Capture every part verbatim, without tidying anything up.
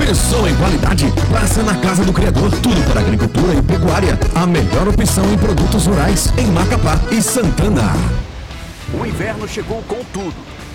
Pensou em qualidade? Passa na Casa do Criador. Tudo para agricultura e pecuária. A melhor opção em produtos rurais em Macapá e Santana. O inverno chegou com tudo.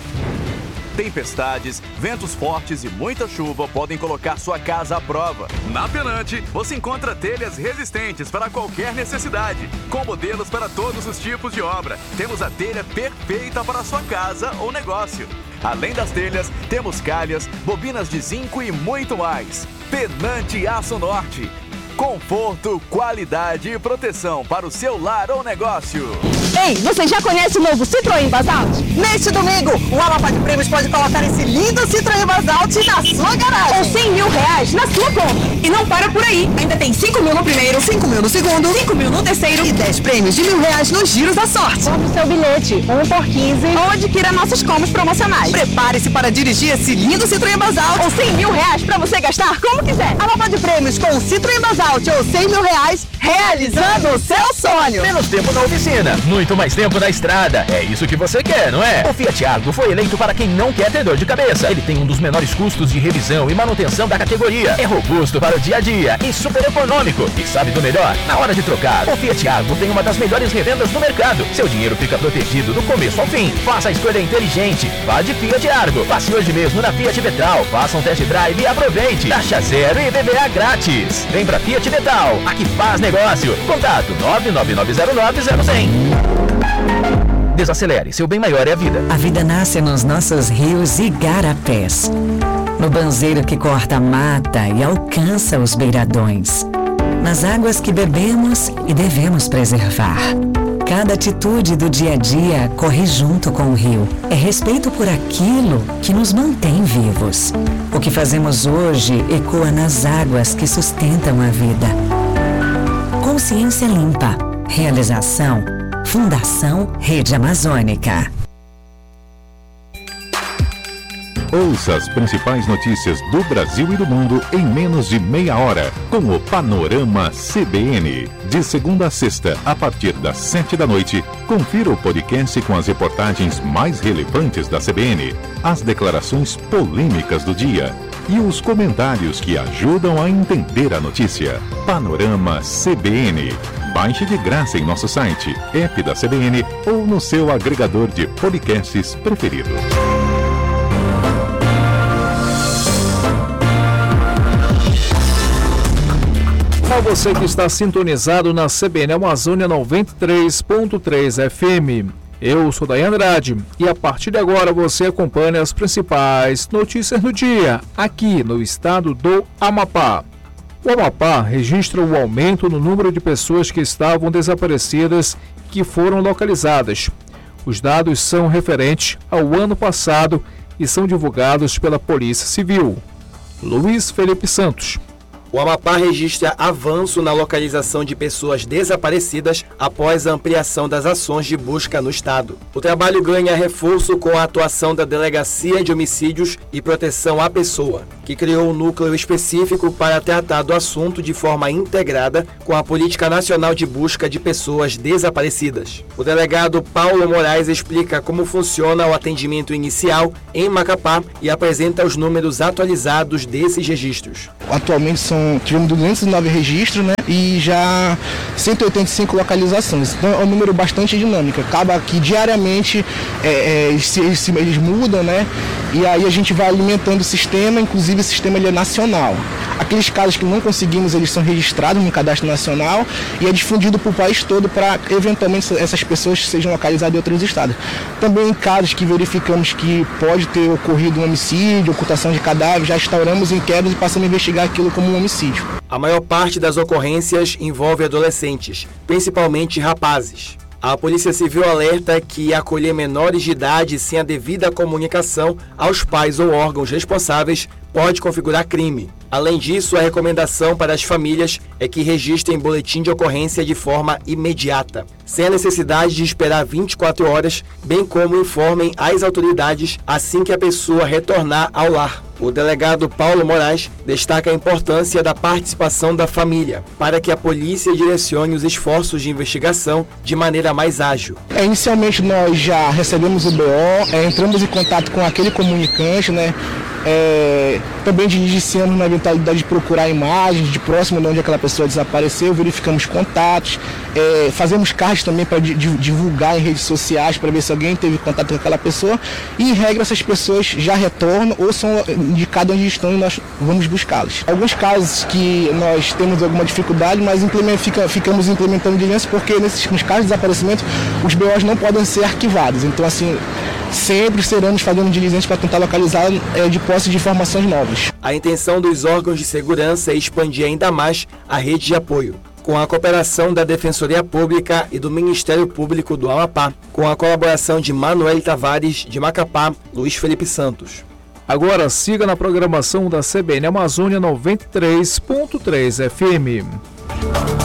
Tempestades, ventos fortes e muita chuva podem colocar sua casa à prova. Na Penante, você encontra telhas resistentes para qualquer necessidade, com modelos para todos os tipos de obra. Temos a telha perfeita para sua casa ou negócio. Além das telhas, temos calhas, bobinas de zinco e muito mais. Penante Aço Norte. Conforto, qualidade e proteção para o seu lar ou negócio. Ei, você já conhece o novo Citroën Basalt? Neste domingo, o Amapá de Prêmios pode colocar esse lindo Citroën Basalt na sua garagem. Com cem mil reais na sua conta. E não para por aí. Ainda tem cinco mil no primeiro, cinco mil no segundo, cinco mil no terceiro e dez prêmios de mil reais nos giros da sorte. Compre seu bilhete, um por quinze, ou adquira nossos combos promocionais. Prepare-se para dirigir esse lindo Citroën Basalt com cem mil reais para você gastar como quiser. Amapá de Prêmios com o Citroën Basalt ou cem mil reais, realizando o seu sonho. Menos tempo na oficina, muito mais tempo na estrada. É isso que você quer, não é? O Fiat Argo foi eleito para quem não quer ter dor de cabeça. Ele tem um dos menores custos de revisão e manutenção da categoria. É robusto para o dia a dia e super econômico. E sabe do melhor? Na hora de trocar, o Fiat Argo tem uma das melhores revendas do mercado. Seu dinheiro fica protegido do começo ao fim. Faça a escolha inteligente. Vá de Fiat Argo. Passe hoje mesmo na Fiat Vetral. Faça um test drive e aproveite. Taxa zero e I P V A grátis. Vem pra Fiat Vetral. Aqui faz negócio. Contato nove nove nove zero nove zero zero zero. Desacelere, seu bem maior é a vida. A vida nasce nos nossos rios e igarapés. No banzeiro que corta a mata e alcança os beiradões. Nas águas que bebemos e devemos preservar. Cada atitude do dia a dia corre junto com o rio. É respeito por aquilo que nos mantém vivos. O que fazemos hoje ecoa nas águas que sustentam a vida. Consciência Limpa. Realização Fundação Rede Amazônica. Ouça as principais notícias do Brasil e do mundo em menos de meia hora com o Panorama C B N. De segunda a sexta, a partir das sete da noite, confira o podcast com as reportagens mais relevantes da C B N, as declarações polêmicas do dia e os comentários que ajudam a entender a notícia. Panorama C B N. Baixe de graça em nosso site, app da C B N ou no seu agregador de podcasts preferido. Para você que está sintonizado na C B N Amazônia noventa e três ponto três F M, eu sou Daí Andrade e a partir de agora você acompanha as principais notícias do dia aqui no estado do Amapá. O Amapá registra o aumento no número de pessoas que estavam desaparecidas que foram localizadas. Os dados são referentes ao ano passado e são divulgados pela Polícia Civil. Luiz Felipe Santos. O Amapá registra avanço na localização de pessoas desaparecidas após a ampliação das ações de busca no estado. O trabalho ganha reforço com a atuação da Delegacia de Homicídios e Proteção à Pessoa, que criou um núcleo específico para tratar do assunto de forma integrada com a Política Nacional de Busca de Pessoas Desaparecidas. O delegado Paulo Moraes explica como funciona o atendimento inicial em Macapá e apresenta os números atualizados desses registros. Atualmente são, tivemos duzentos e nove registros, né, e já cento e oitenta e cinco localizações. Então é um número bastante dinâmico. Acaba que diariamente é, é, eles, eles, eles mudam, né, e aí a gente vai alimentando o sistema, inclusive o sistema ele é nacional. Aqueles casos que não conseguimos, eles são registrados no cadastro nacional e é difundido para o país todo para eventualmente essas pessoas sejam localizadas em outros estados. Também em casos que verificamos que pode ter ocorrido um homicídio, ocultação de cadáver, já instauramos inquéritos e passamos a investigar aquilo como um homicídio. A maior parte das ocorrências envolve adolescentes, principalmente rapazes. A Polícia Civil alerta que acolher menores de idade sem a devida comunicação aos pais ou órgãos responsáveis pode configurar crime. Além disso, a recomendação para as famílias é que registrem boletim de ocorrência de forma imediata, sem a necessidade de esperar vinte e quatro horas, bem como informem às autoridades assim que a pessoa retornar ao lar. O delegado Paulo Moraes destaca a importância da participação da família, para que a polícia direcione os esforços de investigação de maneira mais ágil. É, inicialmente nós já recebemos o B O, é, entramos em contato com aquele comunicante, né? É, também diligenciamos na eventualidade de procurar imagens de próximo de onde aquela pessoa desapareceu, verificamos contatos, é, fazemos cards também para divulgar em redes sociais para ver se alguém teve contato com aquela pessoa e, em regra, essas pessoas já retornam ou são indicadas onde estão e nós vamos buscá-las. Alguns casos que nós temos alguma dificuldade, mas implement, fica, ficamos implementando diligência porque nesses, nos casos de desaparecimento os B Os não podem ser arquivados. Então, assim, sempre seremos fazendo diligência para tentar localizar é, de posse de informações novas. A intenção dos órgãos de segurança é expandir ainda mais a rede de apoio, com a cooperação da Defensoria Pública e do Ministério Público do Amapá, com a colaboração de Manoel Tavares, de Macapá, Luiz Felipe Santos. Agora siga na programação da C B N Amazônia noventa e três ponto três F M.